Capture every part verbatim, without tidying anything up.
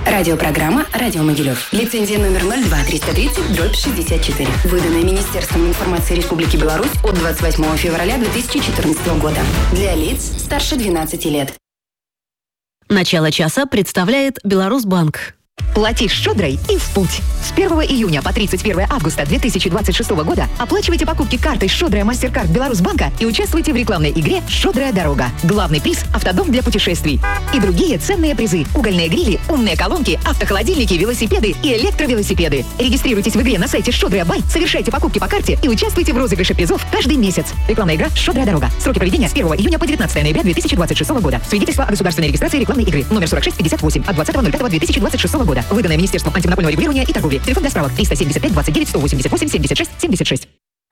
Радиопрограмма «Радио Могилев». Лицензия номер ноль два триста тридцать дробь шестьдесят четыре. Выданная Министерством информации Республики Беларусь от двадцать восьмого февраля две тысячи четырнадцатого года. Для лиц старше двенадцати лет. Начало часа представляет Беларусьбанк. Плати щедрой и в путь. С первого июня по тридцать первое августа две тысячи двадцать шестого года оплачивайте покупки картой «Щедрая Мастеркард Беларусьбанка» и участвуйте в рекламной игре «Щедрая дорога». Главный приз – автодом для путешествий. И другие ценные призы – угольные грили, умные колонки, автохолодильники, велосипеды и электровелосипеды. Регистрируйтесь в игре на сайте «Щедрая Бай», совершайте покупки по карте и участвуйте в розыгрыше призов каждый месяц. Рекламная игра «Щедрая дорога». Сроки проведения с первого июня по девятнадцатое ноября две тысячи двадцать шестого года. Свидетельство о государственной регистрации рекламной игры номер сорок шесть пятьдесят восемь от двадцатого ноль пятого две тысячи двадцать шестого года. Выданное Министерством антимонопольного регулирования и торговли. Телефон для справок триста семьдесят пять двадцать девять сто восемьдесят восемь семьдесят шесть семьдесят шесть.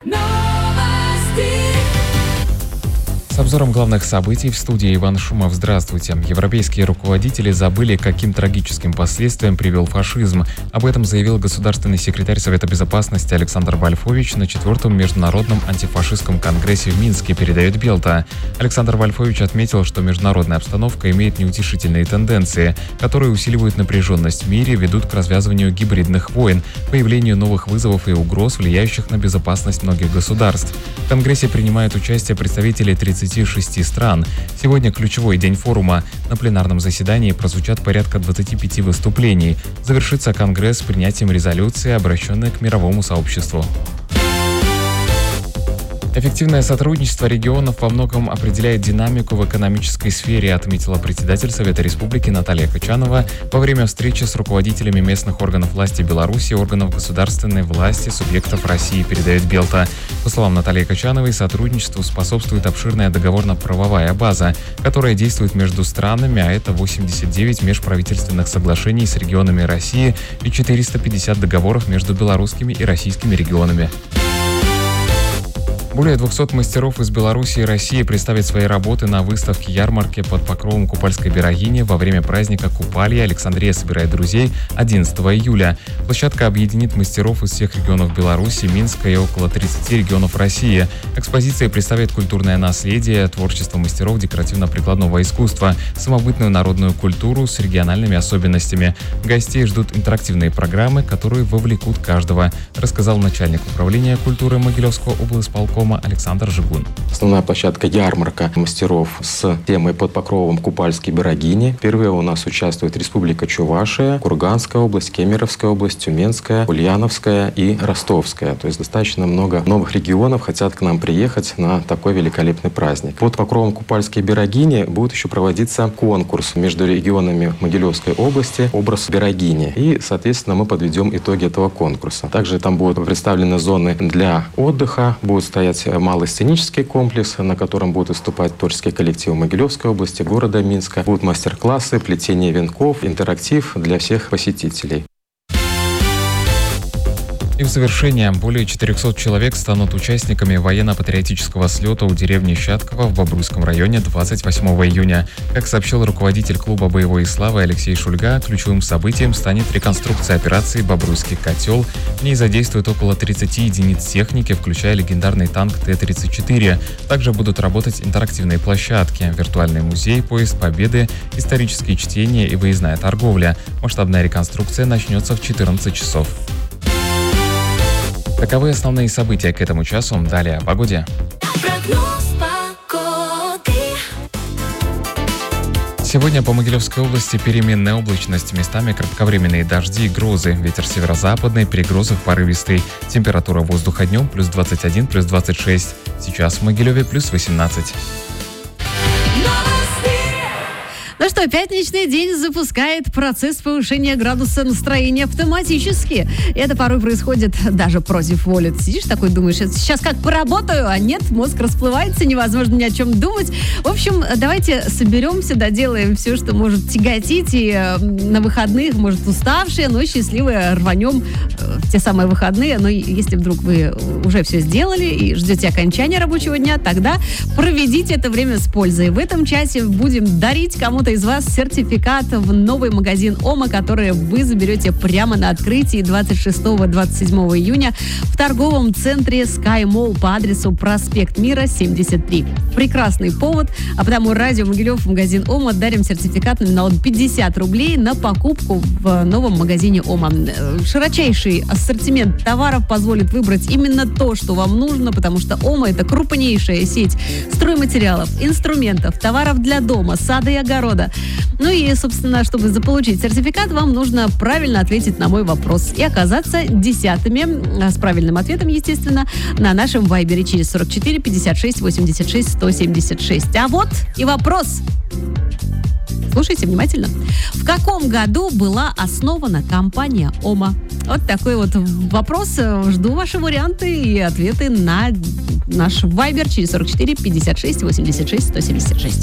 С обзором главных событий в студии Иван Шумов. Здравствуйте. Европейские руководители забыли, каким трагическим последствиям привел фашизм. Об этом заявил государственный секретарь Совета Безопасности Александр Вольфович на четвертом международном антифашистском конгрессе в Минске, передает Белта. Александр Вольфович отметил, что международная обстановка имеет неутешительные тенденции, которые усиливают напряженность в мире, ведут к развязыванию гибридных войн, появлению новых вызовов и угроз, влияющих на безопасность многих государств. В конгрессе принимают участие представители тридцати шести стран. Сегодня ключевой день форума. На пленарном заседании прозвучат порядка двадцати пяти выступлений. Завершится конгресс принятием резолюции, обращенной к мировому сообществу. Эффективное сотрудничество регионов во многом определяет динамику в экономической сфере, отметила председатель Совета Республики Наталья Качанова во время встречи с руководителями местных органов власти Беларуси, органов государственной власти, субъектов России, передает Белта. По словам Натальи Качановой, сотрудничеству способствует обширная договорно-правовая база, которая действует между странами, а это восемьдесят девять межправительственных соглашений с регионами России и четыреста пятьдесят договоров между белорусскими и российскими регионами. Более двухсот мастеров из Беларуси и России представят свои работы на выставке-ярмарке под покровом Купальской берегини во время праздника Купалья. Александрия собирает друзей одиннадцатого июля. Площадка объединит мастеров из всех регионов Беларуси, Минска и около тридцати регионов России. Экспозиция представит культурное наследие, творчество мастеров декоративно-прикладного искусства, самобытную народную культуру с региональными особенностями. Гостей ждут интерактивные программы, которые вовлекут каждого, рассказал начальник управления культуры Могилевского облсполкома Александр Жигун. Основная площадка ярмарка мастеров с темой «Под покровом Купальской берегини». Впервые у нас участвует Республика Чувашия, Курганская область, Кемеровская область, Тюменская, Ульяновская и Ростовская. То есть достаточно много новых регионов хотят к нам приехать на такой великолепный праздник. Под покровом Купальской берегини будет еще проводиться конкурс между регионами Могилевской области «Образ берегини». И, соответственно, мы подведем итоги этого конкурса. Также там будут представлены зоны для отдыха, будут стоять малый сценический комплекс, на котором будут выступать творческие коллективы Могилевской области, города Минска. Будут мастер-классы, плетение венков, интерактив для всех посетителей. И в завершение, более четырехсот человек станут участниками военно-патриотического слета у деревни Щатково в Бобруйском районе двадцать восьмого июня. Как сообщил руководитель клуба боевой славы Алексей Шульга, ключевым событием станет реконструкция операции «Бобруйский котел». В ней задействуют около тридцати единиц техники, включая легендарный танк Т тридцать четыре. Также будут работать интерактивные площадки, виртуальный музей, поезд Победы, исторические чтения и выездная торговля. Масштабная реконструкция начнется в четырнадцать часов. Таковы основные события к этому часу. Далее о погоде. Сегодня по Могилевской области переменная облачность, местами кратковременные дожди и грозы. Ветер северо-западный, при грозах порывистый. Температура воздуха днем плюс двадцать один, плюс двадцать шесть. Сейчас в Могилеве плюс восемнадцать. Ну что, пятничный день запускает процесс повышения градуса настроения автоматически. И это порой происходит даже против воли. Ты сидишь такой, думаешь, сейчас как поработаю, а нет, мозг расплывается, невозможно ни о чем думать. В общем, давайте соберемся, доделаем все, что может тяготить, и на выходных, может, уставшие, но счастливые рванем в те самые выходные. Но если вдруг вы уже все сделали и ждете окончания рабочего дня, тогда проведите это время с пользой. В этом часе будем дарить кому-то из вас сертификат в новый магазин ОМА, который вы заберете прямо на открытии двадцать шестого — двадцать седьмого июня в торговом центре Sky Mall по адресу проспект Мира, семьдесят три. Прекрасный повод, а потому радио Могилев в магазин ОМА дарим сертификат на пятьдесят рублей на покупку в новом магазине ОМА. Широчайший ассортимент товаров позволит выбрать именно то, что вам нужно, потому что ОМА — это крупнейшая сеть стройматериалов, инструментов, товаров для дома, сада и огорода. Ну и, собственно, чтобы заполучить сертификат, вам нужно правильно ответить на мой вопрос и оказаться десятыми, с правильным ответом, естественно, на нашем вайбере через сорок четыре пятьдесят шесть восемьдесят шесть сто семьдесят шесть. А вот и вопрос. Слушайте внимательно. В каком году была основана компания ОМА? Вот такой вот вопрос. Жду ваши варианты и ответы на наш вайбер через сорок четыре пятьдесят шесть восемьдесят шесть сто семьдесят шесть.